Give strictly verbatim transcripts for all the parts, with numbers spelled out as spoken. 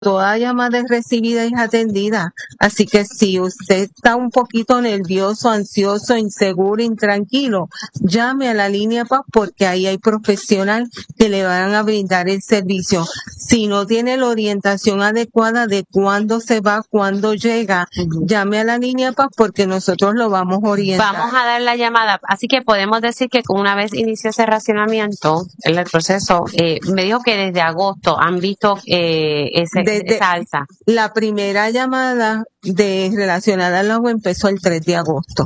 toda llamada es recibida y atendida. Así que si usted está un poquito nervioso, ansioso, inseguro, intranquilo, llame a la línea Paz porque ahí hay profesional que le van a brindar el servicio. Si no tiene la orientación adecuada de cuándo se va, cuándo llega, uh-huh. llame a la línea Paz porque nosotros lo vamos a orientar. Vamos a dar la llamada. Así que podemos decir que una vez inició ese racionamiento, el proceso, eh, me dijo que desde agosto han visto eh, ese, desde esa alza. La primera llamada de relacionada al agua empezó el tres de agosto.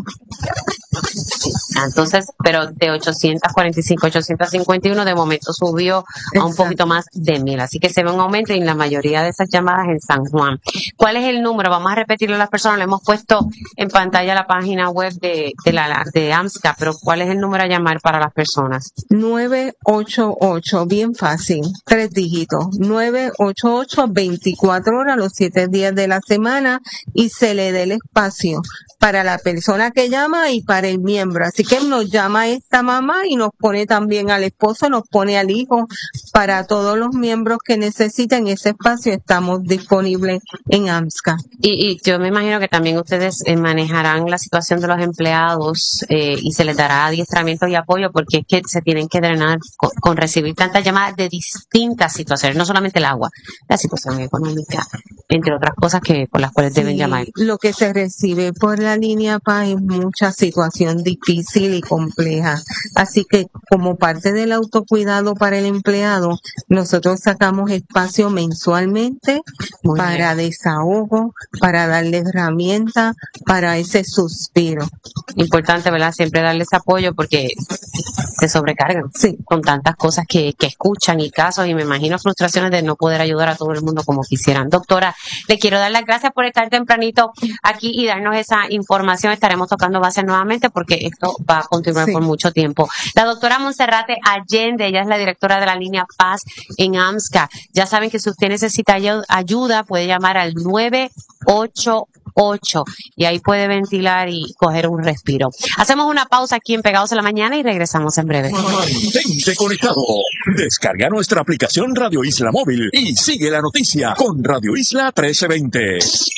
Entonces, pero de ochocientos cuarenta y cinco, ochocientos cincuenta y uno, de momento subió a un Exacto. poquito más de mil. Así que se ve un aumento en la mayoría de esas llamadas en San Juan. ¿Cuál es el número? Vamos a repetirlo a las personas. Le hemos puesto en pantalla la página web de, de, la, de AMSCA, pero ¿cuál es el número a llamar para las personas? nueve ocho ocho, bien fácil, tres dígitos. nueve ocho ocho, veinticuatro horas, los siete días de la semana, y se le dé el espacio para la persona que llama y para el miembro. Así que nos llama esta mamá y nos pone también al esposo, nos pone al hijo. Para todos los miembros que necesiten ese espacio, estamos disponibles en AMSCA. Y, y yo me imagino que también ustedes eh, manejarán la situación de los empleados eh, y se les dará adiestramiento y apoyo, porque es que se tienen que drenar con, con recibir tantas llamadas de distintas situaciones, no solamente el agua, la situación económica, entre otras cosas que por las cuales sí, deben llamar. Lo que se recibe por la línea Paz es mucha situación difícil y compleja. Así que como parte del autocuidado para el empleado, nosotros sacamos espacio mensualmente Muy para bien. desahogo, para darle herramientas, para ese suspiro. Importante, ¿verdad? Siempre darles apoyo porque se sobrecargan sí. con tantas cosas que, que escuchan y casos, y me imagino frustraciones de no poder ayudar a todo el mundo como quisieran. Doctora, le quiero dar las gracias por estar tempranito aquí y darnos esa información. Estaremos tocando base nuevamente porque esto va a continuar sí. por mucho tiempo. La doctora Monserrate Allende, ella es la directora de la línea Paz en AMSCA. Ya saben que si usted necesita ayuda, puede llamar al nueve ocho ocho y ahí puede ventilar y coger un respiro. Hacemos una pausa aquí en Pegados en la Mañana y regresamos en breve. Mantente conectado. Descarga nuestra aplicación Radio Isla Móvil y sigue la noticia con Radio Isla trece veinte.